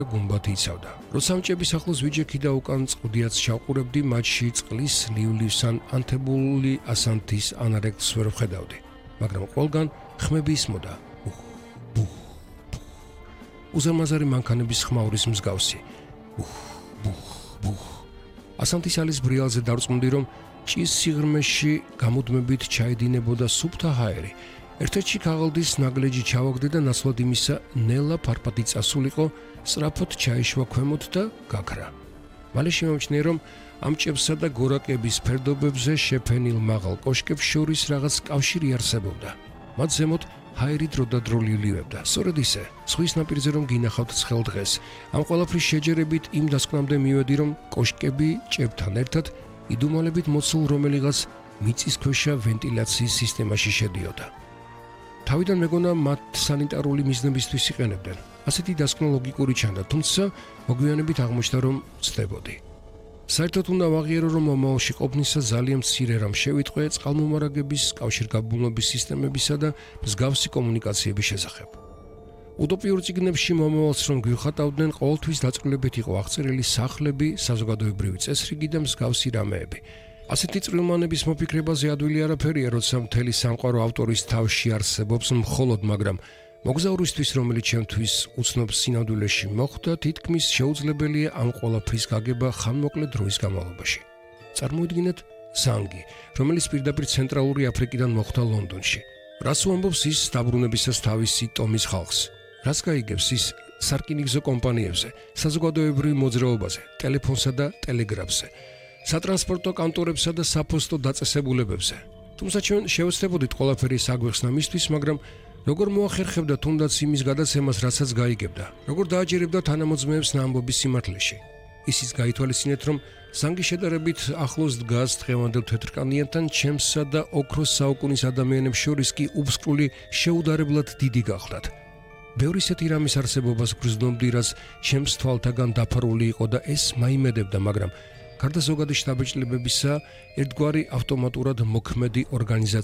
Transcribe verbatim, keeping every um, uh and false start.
გუმბათი იცავდა. როცა მჭების ახლოს ვიჯექი და უკან წყუდიაც ჩავყურებდი, მათში წყლის, ლივლის ან ანთებული ასანთის ანარექტს ვერ ვხედავდი. მაგრამ ყველგან ხმები ისმოდა. ბუხ, ბუხ, ბუხ. უზარმაზარი მანქანების ხმაურის მსგავსი. ბუხ, ბუხ, ბუხ. ასანთის ალის ბრიალზე დავწმუნდი, რომ ჭის სიღრმეში გამუდმებით ჩაედინებოდა სუფთა ჰაერი. ერთ-ერთი ქაღალდის ნაგლეჯი ჩავაგდე და ნაცვლად იმისა ნელა ფარფათი წასულიყო, სწრაფად ჩაიშვა ქვემოთ და გაქრა. მალე შემოვჩნია, რომ ამ ჭებსა და გორაკების ფერდობებზე შეფენილ მაღალ კოშკებს შორის რაღაც კავშირი არსებობდა. მათ ზემოთ ჰაერი დროდადრო ლიuliებდა. სწორედ ისე, ზღვის ნაპირზე რომ გინახავთ ცხელ დღეს, ამ ყველაფრის შეჯერებით იმ დასკვნამდე მივედი, რომ კოშკები ჭებთან ერთად იდუმალებით მოცულ რომელიღაც მიწისქვეშა ვენტილაციის სისტემაში შედიოდა. თავიდან მეგონა მათ სანიტარული მიზნებისთვის იყენებდნენ. ასეთი დასკვნა ლოგიკური ჩანდა, თუმცა მოგვიანებით აღმოჩნდა, რომ ცდებოდი. საერთოდ უნდა ვაღიარო, რომ მომავალში ყოფნისა ძალიან მცირე რამ შევიტყვე წყალმომარაგების, კავშირგაბმულობის სისტემებისა და მსგავსი კომუნიკაციების შესახებ. უტოპიურ წიგნებში მომავალს რომ გვიხატავდნენ, ყოველთვის დაწყვილებით იყო აღწერილი სახლები, საზოგადოებრივი წესრიგი და მსგავსი რამეები. ასეთი წვრილმანების მოფიქრებაზე ადვილი არაფერია, როცა მთელი სამყარო ავტორის თავში არსებობს მხოლოდ, მაგრამ მოგზაურისთვის, რომელიც ჩემთვის უცნობ სინამდვილეში მოხვდა, თითქმის შეუძლებელია ამ ყველაფრის გაგება ხანმოკლე დროის განმავლობაში. წარმოიდგინეთ ზანგი, რომელიც პირდაპირ ცენტრალური აფრიკიდან მოხვდა ლონდონში. რას უამბობს ის დაბრუნებისას თავისი ტომის ხალხს? რას გაიგებს ის სარკინიგზო კომპანიებზე, საზოგადოებრივ მოძრაობაზე, ტელეფონსა და ტელეგრაფზე, სატრანსპორტო კანტორებსა და საფოსტო დაწესებულებებზე? თუმცა ჩვენ შევეცდებოდით ყველაფერი საგვეხსნა მისთვის, მაგრამ როგორ მოახერხებდა თუნდაც იმის გადაცემას, რასაც გაიგებდა? როგორ დააჯერებდა თანამოძმეებს ნაამბობის სიმართლეში? ისიც გაითვალისწინეთ, რომ ზანგი შედარებით ახლოს დგას დღევანდელ თეთრკანიანთან, ჩემსა და ოქროს საუკუნის ადამიანებს შორის კი უბსკრული შეუდარებლად დიდი გახლდათ. ბევრი ისეთი რამის არსებობას გრძნობდი, რაც ჩემს თვალთაგან დაფარული იყო და ეს მაიმედებდა, მაგრამ გარდა ზოგადი შთაბეჭდილებებისა, ერთგვარი ავტომატურად მოქმედი ორგანიზაცია